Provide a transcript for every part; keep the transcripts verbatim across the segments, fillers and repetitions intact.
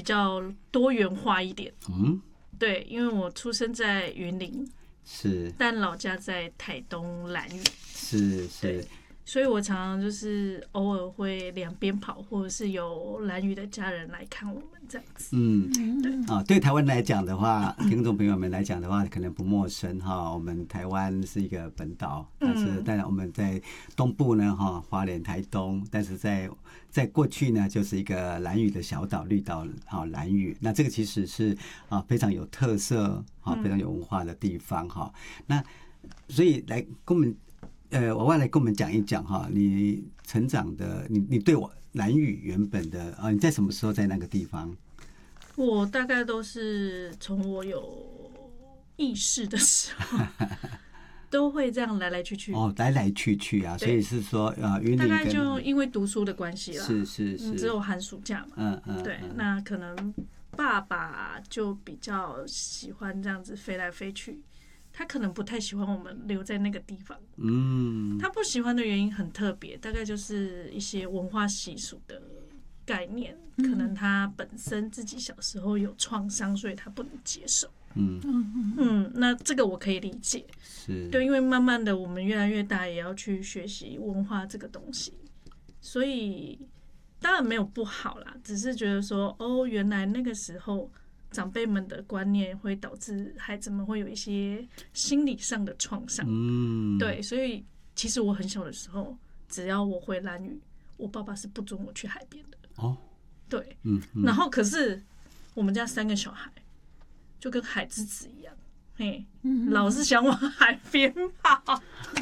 较多元化一点。 嗯， 对，因为我出生在云林， 是， 但老家在台东兰屿， 是是， 所以我常常就是偶尔会两边跑，或者是有兰屿的家人来看我们这样子。 嗯，对啊，对台湾来讲的话，听众朋友们来讲的话，可能不陌生哈。我们台湾是一个本岛，但是当然我们在东部呢哈，花莲、台东，但是在在过去呢，就是一个兰屿的小岛绿岛哈，兰屿。那这个其实是啊非常有特色啊，非常有文化的地方哈。那所以来跟我们。呃，我外来跟我们讲一讲哈，你成长的，你你对我兰屿原本的啊，你在什么时候在那个地方？ 我大概都是从我有意识的时候，都会这样来来去去。 哦，来来去去啊，所以是说呃，云林大概就因为读书的关系啦， 是是是， 只有寒暑假嘛。 嗯嗯， 对，那可能爸爸就比较喜欢这样子飞来飞去。他可能不太喜欢我们留在那个地方，嗯，他不喜欢的原因很特别，大概就是一些文化习俗的概念，可能他本身自己小时候有创伤，所以他不能接受，嗯嗯，那这个我可以理解， 是， 对，因为慢慢的我们越来越大，也要去学习文化这个东西，所以当然没有不好啦，只是觉得说，哦，原来那个时候。长辈们的观念会导致孩子们会有一些心理上的创伤，嗯，对，所以其实我很小的时候，只要我回兰屿，我爸爸是不准我去海边的，哦，对，嗯，然后可是我们家三个小孩就跟海之子一样，嘿，老是想往海边跑，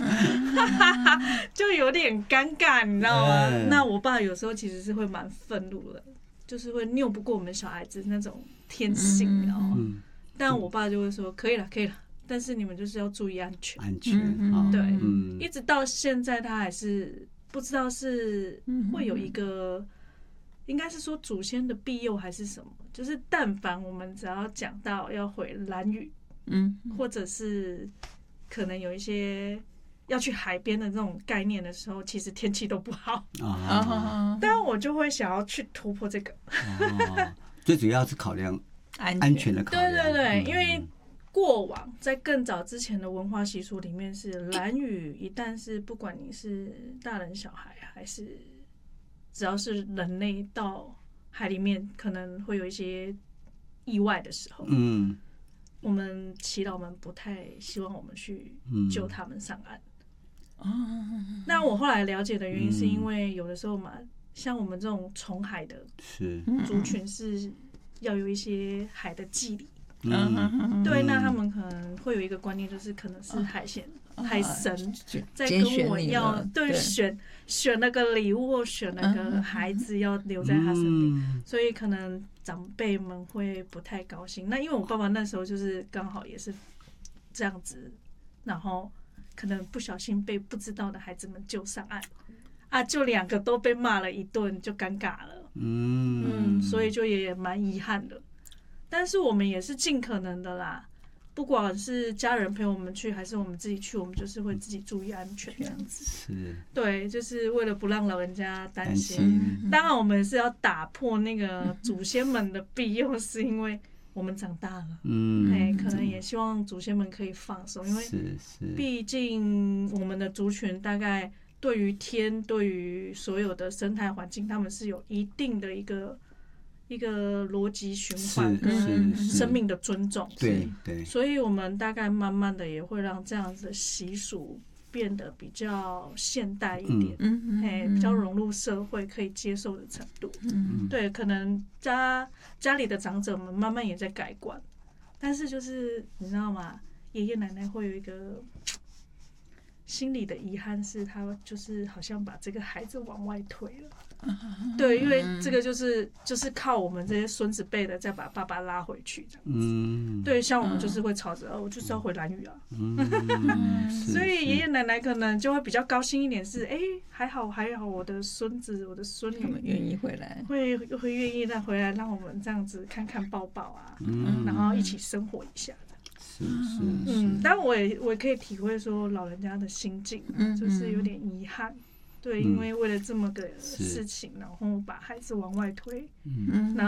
就有点尴尬，你知道吗？那我爸有时候其实是会蛮愤怒的。就是会拗不过我们小孩子那种天性，你知道吗？嗯、但我爸就会说可以了，可以了，但是你们就是要注意安全， 安全，嗯、 对、嗯，一直到现在他还是不知道是会有一个，应该是说祖先的庇佑还是什么，就是但凡我们只要讲到要回兰屿，嗯，或者是可能有一些。要去海边的这种概念的时候，其实天气都不好，啊、但我就会想要去突破这个。 哦、最主要是考量安全的考量。 对对对，嗯、因为过往在更早之前的文化习俗里面是兰屿，一旦是不管你是大人小孩还是只要是人类到海里面，可能会有一些意外的时候，嗯，我们耆老们不太希望我们去救他们上岸。那我后来了解的原因是因为有的时候嘛，像我们这种从海的族群是要有一些海的祭礼，嗯，对，那他们可能会有一个观念，就是可能是海鲜、海神在跟我要对选选那个礼物或选那个孩子要留在他身边，所以可能长辈们会不太高兴。那因为我爸爸那时候就是刚好也是这样子，然后。可能不小心被不知道的孩子们救上岸，啊，就两个都被骂了一顿，就尴尬了。嗯, 嗯，所以就也蛮遗憾的。但是我们也是尽可能的啦，不管是家人陪我们去，还是我们自己去，我们就是会自己注意安全这样子。是，对，就是为了不让老人家担心。当然，我们是要打破那个祖先们的庇佑，是因为。我们长大了，嗯，哎，可能也希望祖先们可以放松，因为毕竟我们的族群大概对于天、对于所有的生态环境，他们是有一定的一个一个逻辑循环跟生命的尊重， 对对， 所以我们大概慢慢的也会让这样子的习俗变得比较现代一点，嗯嗯，比较融入社会可以接受的程度，嗯，对，可能家家里的长者们慢慢也在改观，但是就是你知道吗？爷爷奶奶会有一个心里的遗憾，是他就是好像把这个孩子往外推了。对，因为这个就是就是靠我们这些孙子辈的再把爸爸拉回去这样子。嗯，对，像我们就是会吵着，哦，我就是要回兰屿啊。嗯，所以爷爷奶奶可能就会比较高兴一点，是哎，还好还好，我的孙子我的孙女愿意回来， 会会愿意再回来，让我们这样子看看抱抱啊，嗯，然后一起生活一下。 是是嗯，但我也我也可以体会说老人家的心境，嗯，就是有点遗憾。对，因为为了这么个事情，然后把孩子往外推，嗯，然后。